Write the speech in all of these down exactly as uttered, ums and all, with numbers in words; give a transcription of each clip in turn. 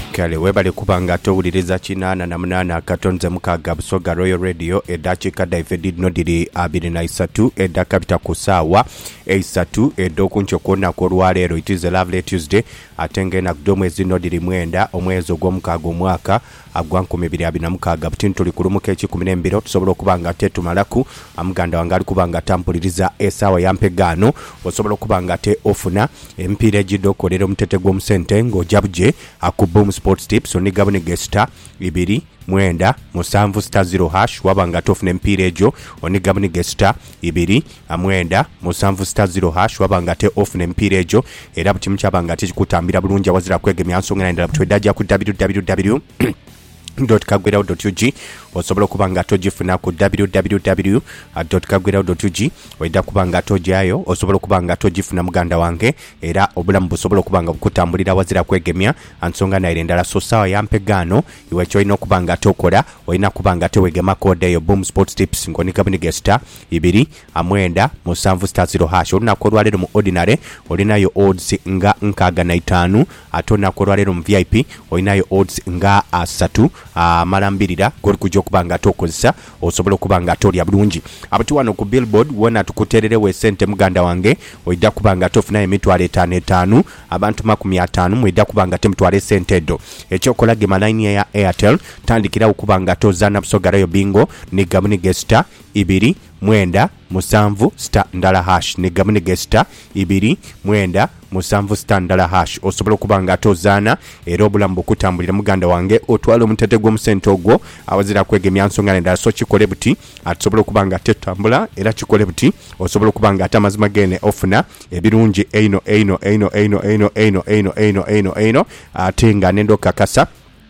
kale webale kubanga towuliriza kinaana na munana akatonze mukaga Busoga Royal Radio eddakiika David nodiri abiri na isatu eddaka bita ku ssaawa eisatu eddokuncho kwonna kw'olwaleero it is a lovely Tuesday ate ng'ena gdo mwezi nodiri mwenda omwezi ogw'omukaaga omwaka agwa nkumi ibiri abiri na mukaaga buti tuli ku lumu k'ekikumi n'embiro tusobola okuba nga ate tumalaku amuganda wange ali kuba nga atampuliriza essaawa ya mpegaano osobola okuba nga ate ofuna emipiira egidde okolera omutete gw'omusente ng'ojabuje aku Boom Sports Tips onigabone gesita ibiri mwenda musanvu star zero hash wabanga tofuna emipiira egyo onigabone gesita ibiri mwenda musanvu star zero hash wabanga te ofuna emipiira egyo era butimu kyabanga ate kikutambira bulungi awazira kwegemya nsonga n'endala butwedajja ku www dot kagwerawo dot u g osobola okuba nga togifuna ku www dot kagwerawo dot u g oida kuba nga tojayo osobola okuba nga togifuna muganda wange era obulamu busobola okuba nga bukutambulira wazira kwegemya ansonga naire endala so sawa ya mpegaano iwe kyolina okuba nga tokola olina kuba nga tewegema kode eyo Boom Sports Tips ngonika buni gesita ibiri amwenda musanvu star zero hash olunaku olwaleero mu ordinary olinayo odds nga nkaaga na itaano ate olunaku olwaleero mu V I P olinayo odds nga asatu amalambirira goli kujja okuba nga tokozesa osobola okuba nga tolya bulungi abatu wano ku billboard wona tukutererewo esente muganda wange oidda kuba nga tofuna emitwalo etaano etaano abantu makumi ataano mwidda kuba nga temutwala esente eddo ekyokola gema line ya Airtel tandikirawo kuba nga tozaana Busoga Royal bingo ne gabuni gesita ibiri mwenda musanvu star ndala hash ne gabuni gesita ibiri mwenda musanvu star ndala hash osobola okuba nga tozaana era obulamu bukutambulira muganda wange otwala omutete gw'omusente ogwo awazira kwegemya nsonga n'endala so kikole buti atusobola okuba nga tetambula era kikole buti osobola okuba nga ate amazima gene ofuna ebirungi eino eino eino eino eino eino eino eino eino eino ate nga nendo kakasa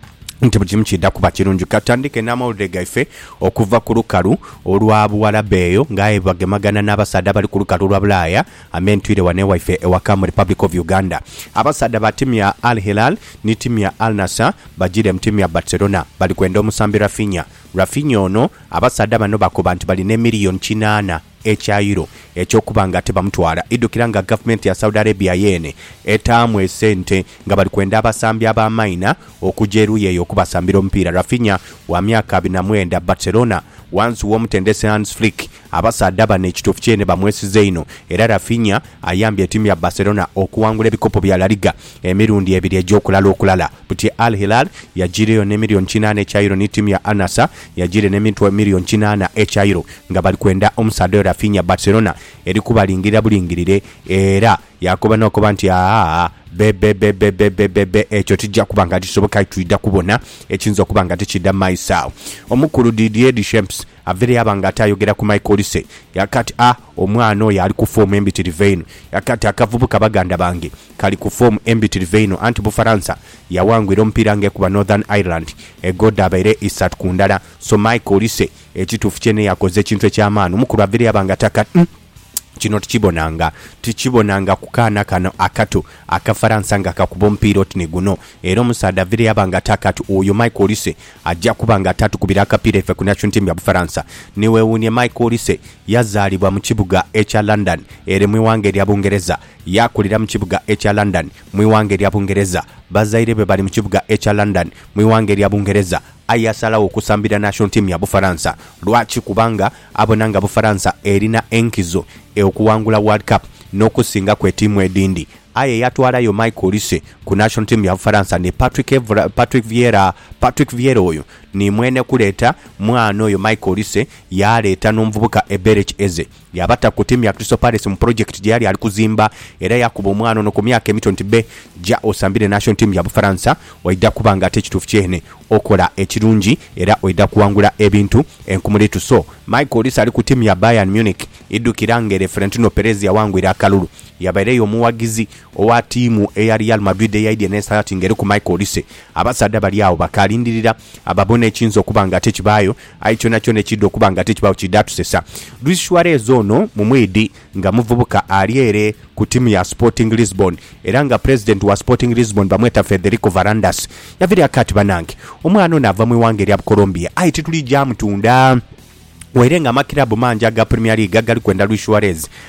nti bujimu kidda kuba kirungi katandike n'amawulire gaife okuva ku lukalu olwabuwalabu eyo ng'aye bagemagana n'abasaadde bali ku lukalu lwa Bulaaya amentwire wane waife ewaka mu Republic of Uganda abasaadde ba timu ya Al Hilal ni timu ya Al Nassr bajire mu timu ya Barcelona bali kwenda omusambi Rafinha Rafinha ono abasaadde bano bakuba nti bali ne miliyoni kinaana ekyayiro ekyokuba nga tebamutwala iddukira nga gavumenti ya Saudi Arabia yene etaamu esente nga bali kwenda abasambi ab'amaina okujja eruye eyo okubasambira omupiira Rafinha wa myaka abiri na mwenda Barcelona wansi w'omutendesi Hans Flick abasaadde bano ekituufu kyene bamwesize ino era Rafinha ayambye etimu ya Barcelona okuwangula ebikopo bya La Liga emirundi ebiri egy'okulala okulala buti Al Hilal yagireyo ne miliyoni kinaana ekyayiro ne timu ya Al Nassr yagire ne miliyoni kinaana ekyayiro nga bali kwenda omusaadde Rafinha Barcelona eri kubalingirira bulingirire era yakuba n'okuba nti aa bebebebebebebe ekyo tijja kuba nga tisoboka tuyidda kubona ekiyinza okuba nga tekidda maisaawo omukulu Didier Deschamps avere yabanga atayogera ku Michael Olise yakati a omwana oyo ali ku foomu embitirivu eno yakati akavubuka baganda bange kali ku foomu embitirivu eno anti Bufaransa yawangwira omupiira ng'ekuba Northern Ireland egoda abaire isatu ku ndala so Michael Olise ekituufu kyene yakoze ekintu eky'amaani omukulu avere yabanga atakati mm. kino tukibonanga tukibonanga kukaana kano akato akafaransa nga kakuba omupiira otini guno era omusaadde avire yabanga takati oyo Michael Olise ajja kuba nga tatu kubira akapiira efe ku national team ya Bufaransa niwewuunye Michael Olise yazaalibwa mu kibuga ekya London ere mu iwanga erya Bungereza yakulira mu kibuga ekya London mu iwanga erya Bungereza bazaire be bali mu kibuga ekya London mu iwanga erya Bungereza ayasalawo okusambira national team ya Bufaransa lwaki kubanga abonanga Bufaransa erina enkizo okuwangula World Cup n'okusinga kwe tiimu edindi aye yatwalayo Michael Olise ku national team ya Bufaransa ne Patrick Evra, Patrick Vieira Patrick Vieira oyo ni mwene kuleta mwana oyo Michael Olise yaleta n'omuvubuka Eberech Eze yabata ku timu ya Crystal Palace mu project gyali ali kuzimba era yakuba omwana ono ku myaka emito nti be ja osambire national team ya Bufaransa oidda kuba nga ate ekituufu kyene okola ekirungi era oidda kuwangula ebintu enkumulitu so Michael Olise ali ku timu ya Bayern Munich iddukira ngere Florentino Perez yawangwira akalulu yabaire omuwagizi owa tiimu eya Real Madrid eyaidye n'esalaati ngeri ku Michael Olise abasaadde bali awo bakalindirira ababona ekiyinza okuba nga tekibaayo ayi kyona kyona ekidde okuba nga tekibaayo kiddatusesa Luis Suarez ono mu mwedi nga muvubuka ali ere ku tiimu ya Sporting Lisbon era nga president wa Sporting Lisbon bamweta Federico Varandas yavire akati banange omwana ono ava mu iwanga erya Colombia ayi tituli jamutunda Werenga makirabu manja aga Premier League agali kwenda Luis Suarez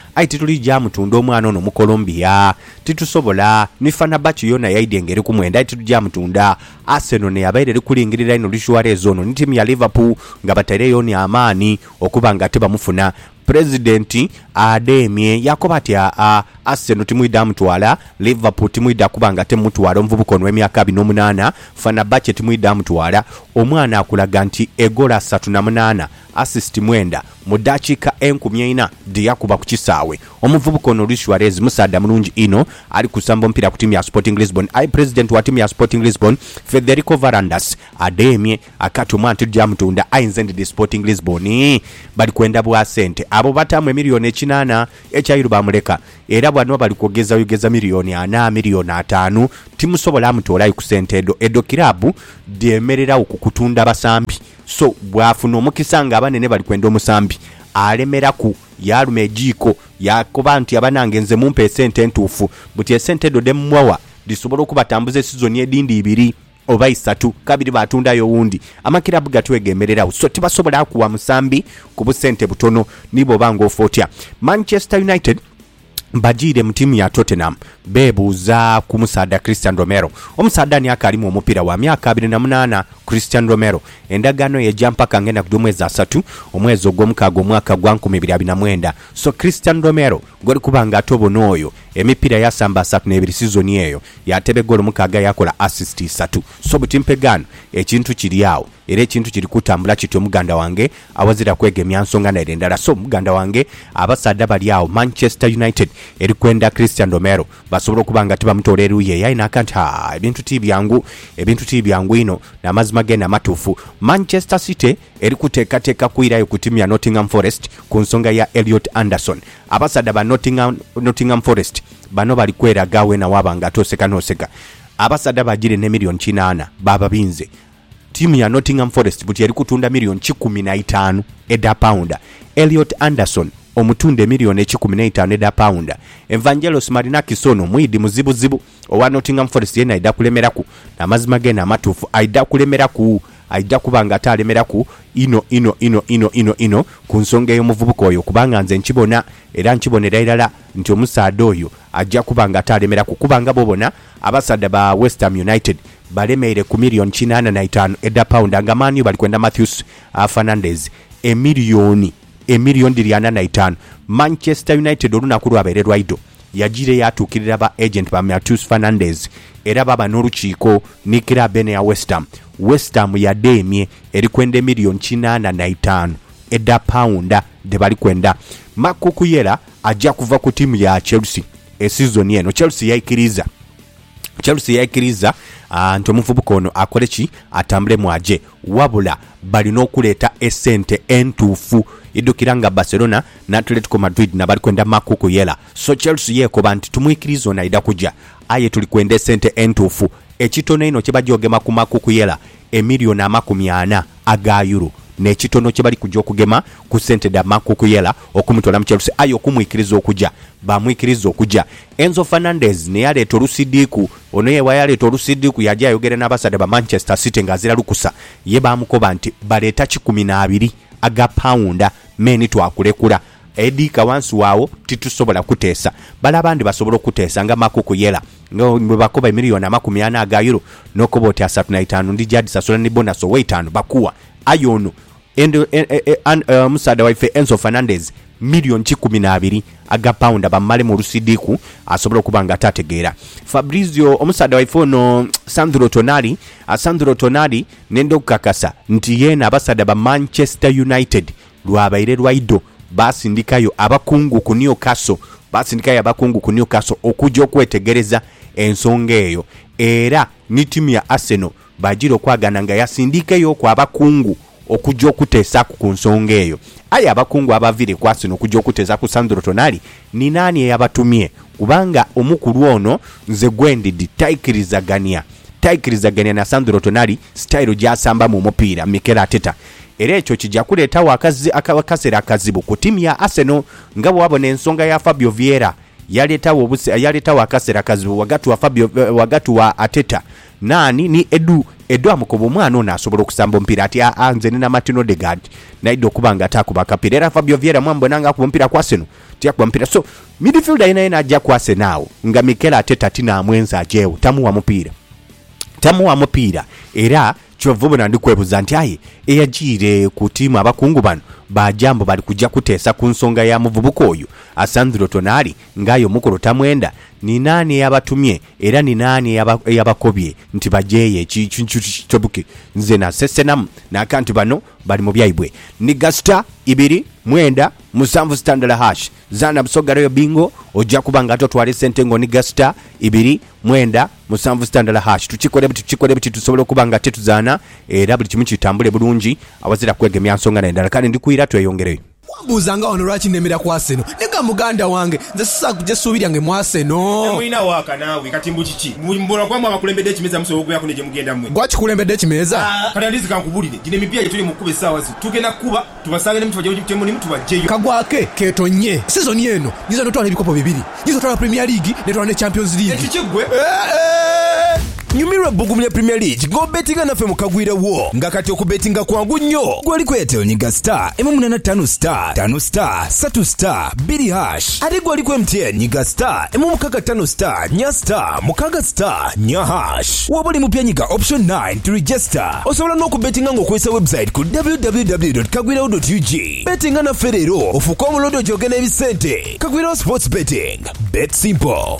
ayi titulijja mutunda omwana ono mu Colombia titusobola nifana bachi yona yaidi engeri ku mwenda titujja mutunda Arsenal ne yabaire likulingirira ino Suarez ono ni timu ya Liverpool nga batareyo ni amaani okuba nga tebamufuna President ademye yakoba ati a Arsenal timuida mutwala Liverpool timuida kubanga temutwala omuvubuko ono w'emyaka abiri n'omunaana Fenerbahce timuida mutwala omwana akulaga nti egola satu na munaana assist mwenda mu dakika enkumi ena de yakuba ku kisaawe omuvubuko ono Luis Suarez musada mulungi ino ali kusamba mpira ku timu ya Sporting Lisbon ai president wa timu ya Sporting Lisbon Federico Varandas ademye akati omwana tujja mutunda ayinze ndi Sporting Lisbon bali kwenda bwa sente abo batamu milioni ekinaana ekyayiru bamuleka era bwano bali kugeza yugeza milioni ana milioni atano timusobola mutolayo ku sente edo edo kirabu demerera okukutunda basambi so bwafuna omukisanga abanene bali kwenda omusambi alemera ku yalume ejiko yakoba nti abanangenze mumpe sente entuufu buti sente edo demwawa disobola okubatambuza season edindi ibiri oba isatu kabiri batunda yo wundi amakirabu gatwegemerera so tibasobola kuwa musambi ku busente butono nibo bango forty Manchester United bajire mu timu ya Tottenham bebuza ku musada Christian Romero omusada ni akalimu omupira wa myaka abiri na munaana Christian Romero endagano ye jampa kangena kudumweza asatu omwezi ogw'omukago mwaka gwa nkumi ibiri abiri na mwenda so Christian Romero goli kubanga atobono oyo emipira ya samba asatu n'ebiri season eyo yatebe golo mukaga yakola assist isatu so butimpegano ekintu kiri awo era ekintu kiri kutambula kityo muganda wange awazira kwegemya nsonga na erendala so muganda wange abasada bali awo Manchester United eri kwenda Christian Romero basobola kubanga tibamutoleru ye yayina akanti ha ebintu tibyangu ebintu tibyangu ino na mazima gena matufu Manchester City eri kuteekateeka kuirayo ku timu ya Nottingham Forest ku nsonga ya Elliot Anderson abasada ba Nottingham Nottingham Forest bano bali kweraga wena wabanga toseka noseka abasada bajire ne milioni kinaana baba binze timu ya Nottingham Forest buti yali kutunda milioni kikumi na itaano eda pounda Elliot Anderson omutunde milioni kikumi na itaano eda pounda Evangelos Marinakis ono mwidi muzibu zibu owa Nottingham Forest yena ida kulemeraku na mazima gena matufu aida kulemeraku aida kubanga atalemeraku ino ino ino ino ino ino ku nsonga y'omuvubuko oyo kubanga nze nkibona era nkibonera irala nti omusada oyo ajja kubanga atalemeraku kubanga bobona abasada ba West Ham United balemere ku milioni kinaana na itaano eda pounda nga mani bali kwenda Matthews uh, Fernandez e milioni e milioni diriana na itaano Manchester United olunaku lwabererwa ido yajire yatukirira ba agent ba Matthews Fernandez era baba n'olukiiko nikira bene ya West Ham West Ham yademye eri kwenda milioni kinaana na itaano eda pounda de bali kwenda Makukuyera ajja kuva ku timu ya Chelsea e season eno Chelsea yaikiriza Chelsea yaikiriza uh, nti omuvubuka ono akoleki atambule mwaje wabula bali n'okuleeta essente entuufu idukiranga Barcelona na Atletico Madrid na bali kwenda Makukuyera so Chelsea yekoba nti tumwikiriza ono aida kujja aye tuli kwenda essente entuufu ekitono ino kyebajogema ku Makukuyera emilioni amakumi ana aga euro n'ekitono kye bali kujja okugema ku sente da Makukuyera okumutola mu Chelsea ayo okumwikiriza okujja bamwikiriza okujja Enzo Fernandez ne yaleeta olusidiku ono ye wayaleeta olusidiku yajja ayogera n'abasada ba Manchester City ng'azira lukusa ye bamukoba nti baleeta kikumi na abiri aga pounda meni twakulekula edika wansi waawo titusobola kuteesa bala abandi basobola okuteesa nga Makukuyera ngo bakoba emiliyoni amakumi ana aga euro nokoba oti asatu na itaano ndi jadi sasola ni bonus oweitaano bakuwa ayono endo musada waife Enzo Fernandez milioni kikumi na abiri aga pounda bamale mu lusidiku asobola kubanga tategeera Fabrizio omusada waife ono Sandro Tonali Sandro Tonali nendo kukakasa nti yena abasada ba Manchester United lwabaire lwaido basindikayo abakungu ku Newcastle basindikayo abakungu ku Newcastle okujja okwetegereza ensonga eyo era ni timu ya Arsenal bajiro kwagana nga yasindikayo kwa abakungu okujja okuteesa ku nsonga eyo aye abakungu abavire ku Arsenal okujja okuteesa ku Sandro Tonali ni nani eyabatumye kubanga omukulu ono nze gwendidi taikirizagania taikirizagania na Sandro Tonali style gyasamba mu mupiira Mikel Arteta era ekyo kijja kuleeta wakazi akakasera akazibu ku timu ya Arsenal nga bwabona ensonga ya Fabio Vieira yaleta obuse yaleta wakasera akazibu wagatu wa Fabio wagatu wa Arteta nani ni Edu edwa mukobo omwana ono asobola okusamba omupiira ati anze nina Martin Odegaard naidde okuba nga atakuba akapiira era Fabio Vieira mwambona nga akuba omupiira kwa Arsenal tiyakuba omupiira so midfielder ina ina ajja kwa Arsenal nga Mikel Arteta tina amwenza ajewo tamuwa mupiira tamuwa mupiira era kyovubona ndikwebuza nti aye eyagire ku tiimu abakungu bano bajambo bali kujja kuteesa ku nsonga ya muvubuka oyo Asandro Tonali ngayo mukolo tamwenda ni nani yabatumye era ni nani yabakobye nti bajeye kitobuke nze na sesenam na akantu bano bali mu byaibwe ni gasta ibiri mwenda musanvu standard hash zana Busoga Royal Bingo ojja kubanga atotwale sente ngo ni gasta ibiri mwenda musanvu standard hash tukikole biti tukikole biti tusobola kubanga tetuzana era buli kimu kitambule bulungi awazira kwegemya nsonga na endala kandi ndikuira tweyongere Wambuzanga ono lwaki nemera ku Arsenal nega muganda wange nze sasa kujja suubiryange mu Arsenal mwina waka nawe kati mbu kiki mbona kwamba abakulembedde ekimeza musobogo yako neje mugenda mmwe gwachi kulembedde ekimeza kanalizi kankubulire gine mipya tuli mu kube sawa zi tugenda kuba tubasange ne mutwaje mutemo ni mutwajeyo kagwake ketonye season yeno nizo ndo twala ebikopo bibiri nizo twala Premier League ne twala Champions League ekigwe Nyumirwa bugumya Premier League go bettinga nafe mukagwira wo nga kati okubettinga kwangu nnyo gwali kweteo nyiga star emu munana tano star tano star satu star biri hash ate gwali ku M T N nyiga star emu mukaga tano star nya star mukaga star nya hash wabuli mupya nyiga option nine to register osobola n'okubettinga ng'okozesa website ku w w w dot kagwirawo dot u g bettinga nafe leero ofuuka omulondo gy'ogenda ebisente Kagwirawo sports betting bet simple.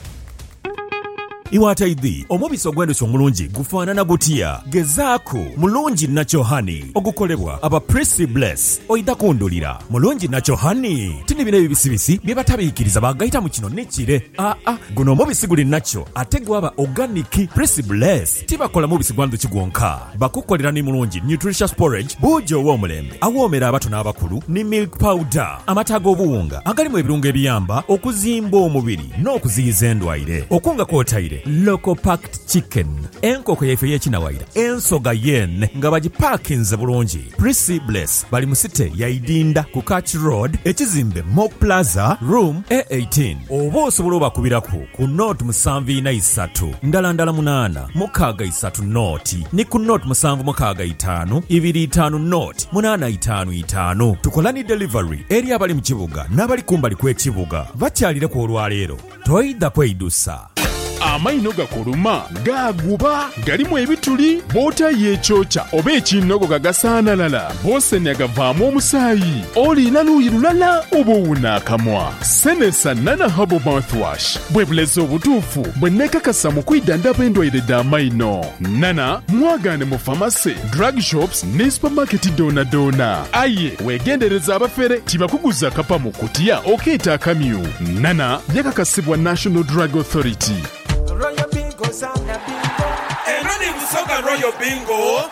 Iwataidhi omubisi ogwendesa omulungi gufaanana gutya gezaako mulungi Nacho Honey ogukolebwa aba Prissy Bless oyita kundulira mulungi Nacho Honey tini bino ebibisibisi bye batabiikiriza bagayita mu kino nekire aa ah, guno omubisi guli Nacho ate gwaba organic Prissy Bless tibakola mubisi gwa nduki gwonka bakukolera ni mulungi nutritious porridge buujo ow'omulembe awoomera abato n'abakulu ni milk powder amata ag'obuwunga agalimu ebirungo ebiyamba okuzimba omubiri n'okuziyiza endwaire okunga kwotaire local packed chicken enkoko yaife y'ekinawaira ensoga yen nga bagipakinze bulungi Prissy Bless bali mu site yaidinda ku Catch Road ekizimbe Mock Plaza room A eighteen oba osobola obakubirako ku note musanvu ina isatu ndala ndala munana mukaaga isatu noti ni ku note musanvu mukaaga itanu ibiri itanu note munana itanu itanu tukola ni delivery eri abali mu kibuga n'abali kumbali kw'ekibuga bakyalire ku olwaleero toyida kweyidusa amaino gakuluma gaguba galimu ebituli bota yechocha oba ekinogo gagasaanalala bosenya gavaamu omusaayi olina luuyi lulala oba owunaakamwa senesa nana habo mouthwash bwe bulezi obutuufu bwe neekakasa mu kwidandaba endwaire d'amaino nana mwagaane mu famasi drug shops ne supermarket doona doona aye weegendereza abafere tibakuguza kapa mu kutiya okeeta akamyu nana yakakasibwa National Drug Authority. Royal Bingo, Sana Bingo. Enoni Busoga Royal Bingo.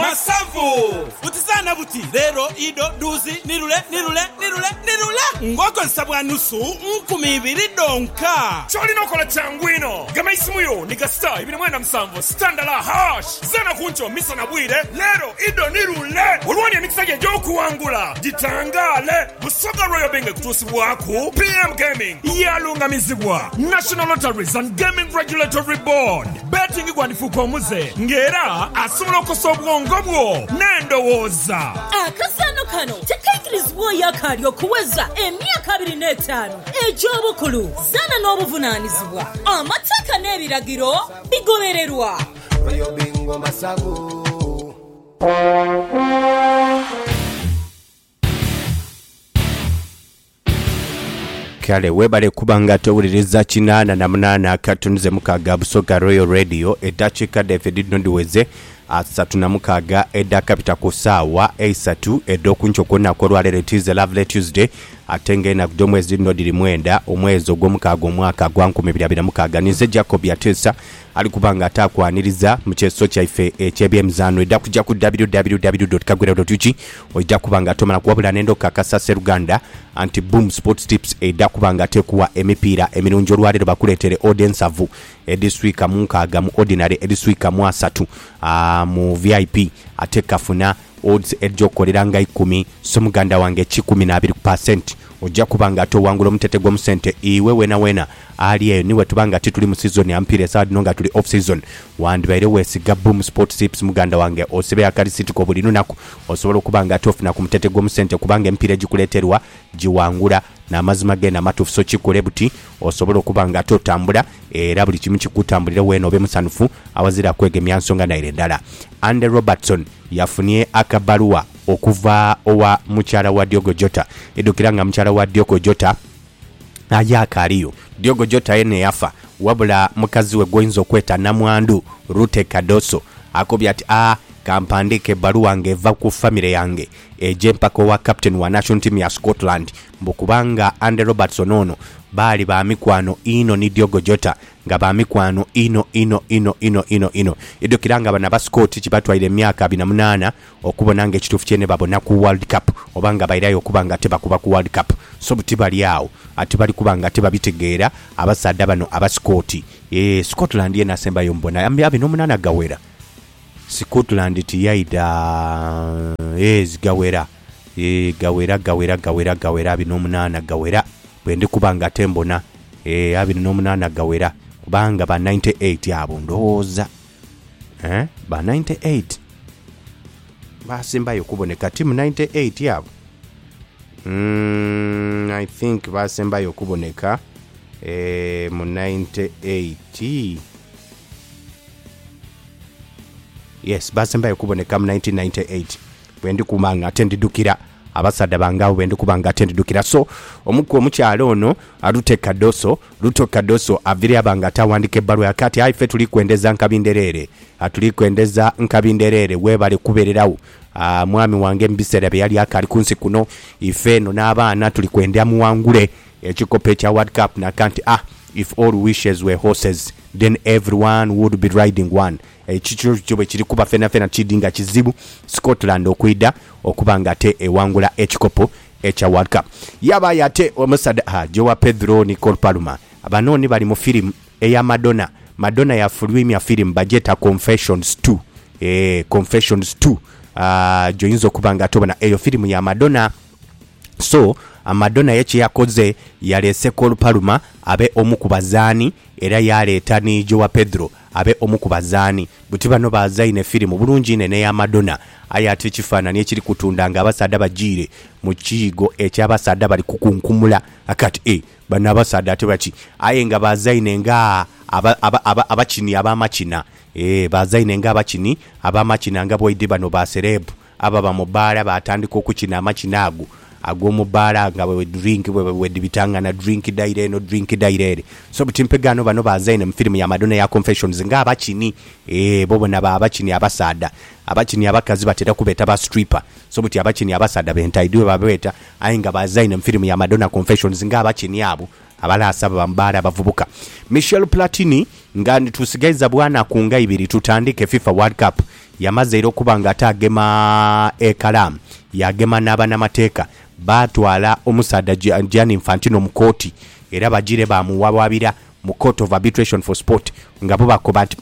Masavu. Utizana buti. Lero, ido, duzi, nirule, nirule, nirule, nirule. Ngoko nsabwa nusu, nkumi ibiri donka. Choli no kola changwino. Gama isimuyo, nika star, ibini mwenda msamvu, standala hash. Zana kuncho, misa na bwire. Lero, ido, nirule. Uruwani ya mixage joku wangula. Jitangale. Busoga Royal Bingo kutusi waku. P M Gaming. Yalunga mizibwa. National Lotteries and Gaming Regulatory Board. Betting igwanifuko muze. Ngera, asumlo kosobwo ngobwo nendowoza akasano kano tekaikirizibwa yakalyo kuweza emyaka abiri n'etaano egy'obukulu zana n'obuvunaanyizibwa amateeka n'ebiragiro bigobererwa Royal Bingo Masavu. kale webale kubanga towuliriza kinaana na munaana akatunze mukaaga Busoga Royal Radio eddakiika David Nondiweze asatu na mukaaga edda kapita ku ssaawa eisatu edda okunkyoko olunaku olwaleero tize Lovely Tuesday ate ng'enaku gy'omwezi nno diri mwenda omwezi ogw'omukaaga omwaka gwa nkumi bbiri abiri na mukaaga nize Jacob yateesa ali kubanga ataakwaniriza mu kyeso kyaife eky'ebyemizaano edda kujja ku w w w dot kagwirawo dot u g ojja kubanga tomala kuwabula n'endokakasa Sseruganda anti boom sports tips edda kubanga atekuwa emipiira emirungi olwaleero bakuleetere odensavu ediswika mu nkaaga mu ordinary ediswika mu asatu uh, mu V I P ate kafuna odds ejja okukolera nga ikumi so muganda wange kikumi n'abiri percent ojja kubanga towangula omutete gw'omusente iwe wena wena ali eyo niwe tubanga tituli mu season ya mpira esaadi nonga tuli off season wandibaire weesiga boom sport tips muganda wange osebe akalisitiko buli lunaku osobola okubanga tofuna ku mutete gw'omusente kubanga empira gikuleeterwa giwangula n'amazima genda matuufu so kikole buti osobola okubanga totambula era buli kimu kikutambulire weeno obe musanufu awazira kwegemya nsonga naire ddala. Andy Robertson yafunye akabaluwa okuva owa mukyala wa Diogo Jota edukira nga mukyala wa Diogo Jota ayakaliyo Diogo Jota yene yafa wabula mukazi we goyinza okweta namwandu Rute Kadoso akobya ati a kampandike baluwa ngeva ku family yange eje mpako wa captain wa national team ya Scotland mbukubanga Andy Robertson ono bali ba mikwano ino ni Diogo Jota nga ba mikwano ino ino ino ino ino ino edokiranga bana ba Scott kibatwaire emyaka abiri na munaana okubona nga ekitufu kyene babona ku World Cup obanga bayirayo okubanga teba kuba ku World Cup so buti bali yawo ati bali kubanga teba bitegeera abasadda bano aba Scott eh Scotland yena semba yombona ambi abiri na munaana gawera Scotland tiyaida ez gawera e gawera gawera gawera gawera abiri na munaana gawera bwende kubanga tembona e abiri na munaana gawera kubanga ba ninety-eight abo ndowooza eh ba ninety-eight basembayo kuboneka team ninety-eight yabo mm, I think basembayo kuboneka e mu ninety-eight yes basembayo kuboneka mu nineteen ninety-eight bwendi kumanga atendidukira abasadda bangawo bwendi kubanga atendidukira so omukko omukyalo ono Rute Kadoso Rute Kadoso aviri abanga atawandika ebbaluwa yakati aife tuli kwendeza nkabinderere atuli kwendeza nkabinderere webale kubererawo uh, mwami wange mbisera byali akali kunsi kuno ifeno n'abaana tuli kwendya muwangule ekikope kya World Cup na kanti ah if all wishes were horses then everyone would be riding one ekicho kyobe kiri kuba fena fena kidinga kizibu Scotland okuida okubanga te ewangula ekikopo echa World Cup yaba yate omusada ha Joao Pedro Nicole Palma abanoni bali mu film eya Madonna Madonna ya fulwimi ya film budget Confessions two eh Confessions two ah uh, joyinzo kubanga tobana eyo film ya Madonna so Madonna yechi yakoze yalese Nicole Palma abe omukubazani era yaleta ni Joao Pedro abe omukubazani buti bano bazaine firimu bulungi nene ya Madonna ayati kifaananyi ekiri kutundanga abasadda bajire mu kigo eky'abasadda bali kukunkumula akati e bana abasadda tebaki ayenga bazaine nga abakini abamachina e bazaine nga abakini abamachina nga boyidi bano ba celeb aba bamubala batandika okukina amachina ago agomubala nga we drink we we dibitanga na drink daire no drink daire so butimpegano bano bazaine mu film ya Madonna ya Confessions nga abakini eh bobo na abakini abasada abakini abakazi batera kubeta ba stripper so buti abakini abasada bentaidwe babeta ayinga bazaine mu film ya Madonna Confessions nga abakini abo abala asaba bambara bavubuka. Michel Platini nga tusigaiza bwana kunga ibiri tutandike FIFA World Cup yamaze ero kubanga atagema ekalam yagema nabana mateka batwala omusada Gianni Infantino mukoti era bajire bamuwababira mu court of arbitration for sport ngabo bakobati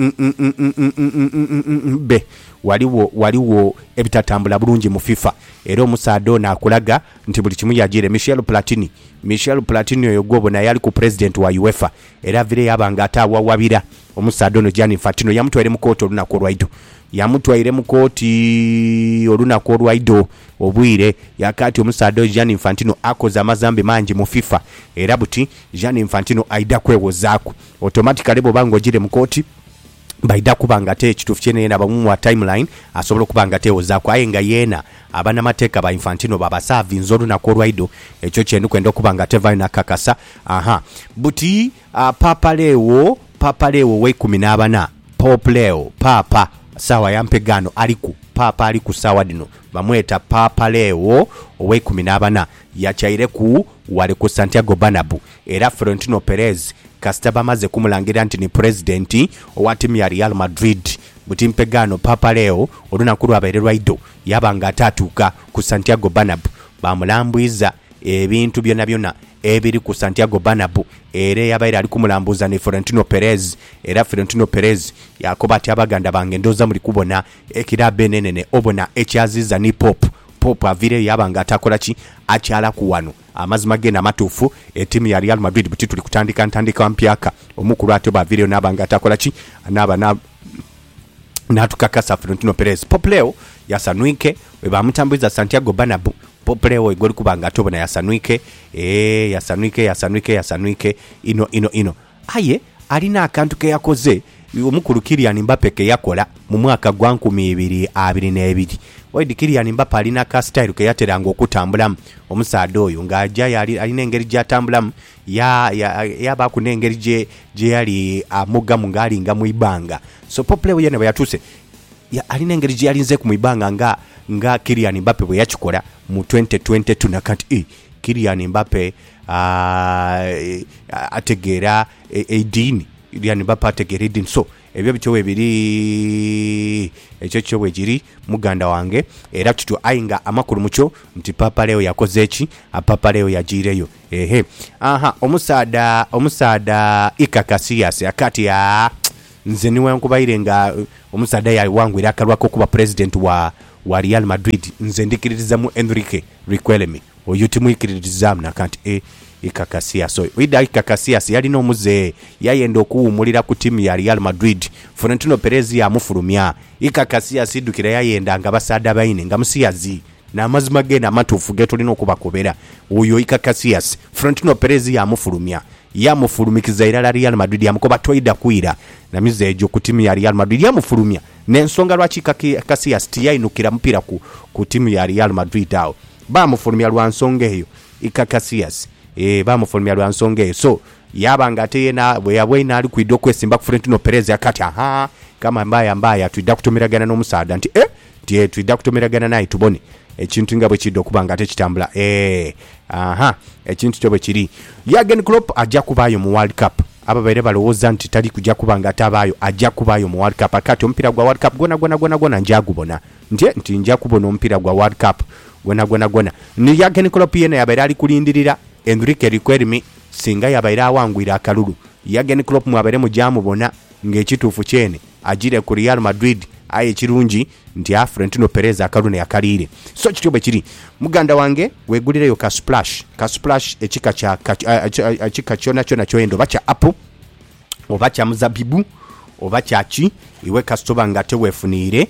be waliwo waliwo ebitatambula bulungi mu FIFA era omusada ona akulaga nti buli kimu yajire. Michel Platini Michel Platini oyo gwobo na yali ku president wa UEFA era vile yabanga atawawabira omusada ono Gianni Infantino yamutwere mu court olunako olwaido yamutwaire mu kooti olunako olwaido obwire yakati omusada Gianni Infantino akoza amazambe mangi mu FIFA era buti Gianni Infantino aida kwewozaako automatically bobango jire mu kooti baida kubanga te ekitufu kyene yena bamuwa timeline asobola kubanga te ozaako ayenga yena abana mateka ba Infantino baba savinzo olunako olwaido ekyo kyenu kwenda kubanga te vaina kakasa aha buti uh, papa lewo papa lewo we kumi na bana Pope Leo papa sawa yampegano aliku papa aliku sawa dino bamweta papa Leo owe kumi na bana yachaire ku wale ku Santiago Bernabeu era Florentino Perez kasita bamaze kumulangira nti ni president owa timu ya Real Madrid butimpegano papa Leo olunakulu abererwa ido yabanga atatuka ku Santiago Bernabeu bamulambwiza ebintu byonna byonna ebiri ku Santiago Bernabeu era yabaire ali kumulambuza ne Florentino Perez era Florentino Perez yakobati abaganda bange ndoza muri kubona ekirabe nenene obona ekyaziza ni pop Pop avire yabanga atakola ki akyala ku wano amazima genda matuufu etimu ya Real Madrid buti tuli kutandika ntandika mpyaka omukulu ate bavire nabanga atakola ki naba na natukakasa Florentino Perez. Pop leo yasanwike webamutambuza Santiago Bernabeu. Pop leo igoli kubanga tobona yasanwike eh yasanwike yasanwike yasanwike ino ino ino aye alina akantu ke yakoze omukulu Kylian Mbappe ke yakola mu mwaka gwa nkumi ibiri abiri n'ebiri. Wadi Kylian Mbappe alina ka style ke yateranga okutambulamu omusaado oyo ng'ajja yali alina engeri gy'atambulamu ya yaba ku n'engeri gye gye yali amuga mu ng'alinga mu ibanga. So Pop leo yene bwe yatuse ya alina engeri gye yalinze ku ibanga nga nga Kylian Mbappe bwe yakikola mu twenty twenty-two nakati eh Kylian Mbappe uh, ategera eighteen Kylian Mbappe ategera eighteen. So ebyo bichowe biri ekyo kyo wejiri muganda wange era tutu ainga amakuru mucho nti Papa leo yakoze eki Papa leo yajireyo ehe aha omusada omusada Ikakasias akati ya nze niwe nkubayire nga omusada ya wangu era kalwako kuba president wa wa Real Madrid nze ndikiririza mu Enrique Riquelme oyutimu ikiririza na kanti e Ikakasias so wida Ikakasias yali no muze yayenda okuwumulira ku timu ya Real Madrid Florentino Perez ya mufurumya Ikakasias idukira yayenda nga basada bayine nga musiyazi na amazima genda amatuufu ge tulina okubakobera oyo Ikakasias Florentino Perez ya mufurumya ya mufulumikiza irala Real Madrid ya mkoba toida kuira na mizejo ku timu ya Real Madrid ya mufurumya n'ensonga lwaki Ikakasias tiyayinukira mpira ku, ku timu ya Real Madrid awo ba mufurumya lwa nsonga eyo Ikakasias eh ba mufulumya lwa nsonga eyo so yabanga ate na bwe yabwena ali kuido kwesimba ku Florentino Perez akati aha kama mbaya mbaya tuida kutomeragana n'omusaada nti eh tie tuida kutomeragana naye tubone ekintu nga bwe kiddo kubanga ate kitambula eh aha ekintu kyo bwe kiri Jurgen Klopp ajja kubayo mu World Cup ababaire balowooza nti tali kujja kubanga atabayo ajja kubayo mu World Cup akati ompira gwa World Cup gona gona gona gona njagubona ntie nti nja kubona ompira gwa World Cup gona gona gona ni Jurgen Klopp yena yabaire ali kulindirira Enrique Riquelme singa yabaire awangwira akalulu Jurgen Klopp mwabaire mujamu bona ng'ekituufu kyene ajire ku Real Madrid aye kirungi nti Florentino Perez akalune yakalire so kityo bwe kiri muganda wange wegulireyo ka splash ka splash ekika kya ekika kyona kyona kyoyendo bacha apple oba kya muzabibu oba kyaki iwe kastoba nga tewefunire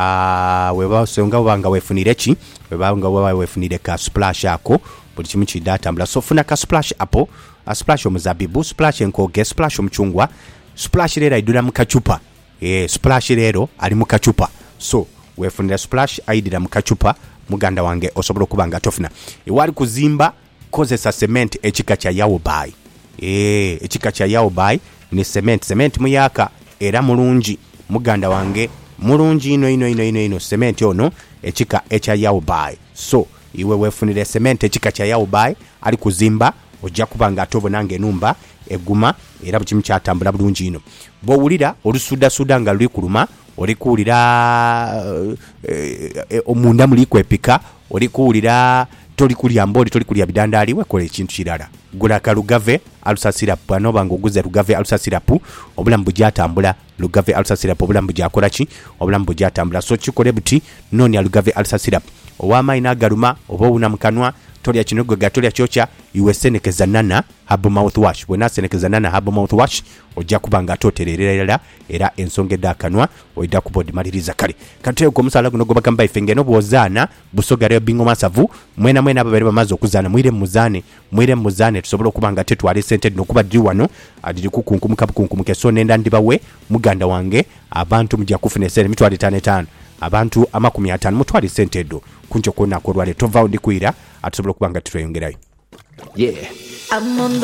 ah weba songa banga wefunire ki webanga wefunire ka splash ako buli kimu kidatambula so funa ka splash apple a splash omuzabibu splash enkoge splash omuchungwa splash lera idura mu kachupa eh splash lero ali mu kachupa so wefunira splash aidira mu kachupa muganda wange osobola kubanga tofuna iwali kuzimba kozesa cement ekika kya Yaobai eh ekika kya Yaobai ni cement cement muyaka era mulungi muganda wange mulungi ino ino ino ino ino cement ono ekika ekya Yaobai so iwe wefunire cement ekika kya Yaobai ali kuzimba ojja kubanga atobona ngenumba eguma era bukimu kyatambula bulungi ino bwowulira olusuda suda nga luli kuluma olikuwulira e, e, omunda muli kwepika olikuwulira toli kulya mboli toli kulya bidandali wekola ekintu kirala gula kalugave alusasirapu anoba ngoguze lugave alusasirapu obulamu bujatambula lugave alusasirapu obulamu bujakola ki obulamu bujatambula so kikole buti noni alugave alusasirapu owamayi nagaluma oba obuna mukanwa tolya kino gwe gatolya kyocha iwe senekeza nana habo mouthwash bwe nasenekeza nana habo mouthwash ojja kubanga totererera era ensonga edakanwa oida kubodi maliriza kale kateko ko musala guno goba kamba ifenge no bozana busogare bingo masavu mwena mwena ababere bamaze okuzana mwire muzane mwire muzane tusobola kubanga tetwali sente no kuba diwano adiri kukunkumuka bukunkumuke so nenda ndibawe muganda wange abantu mujja kufuna sente mitwali tano tano abantu amakumi atano mutwali sente do kuncho kona ko rwale tova ndikwira atusobola kubanga tutweyongerayo yeah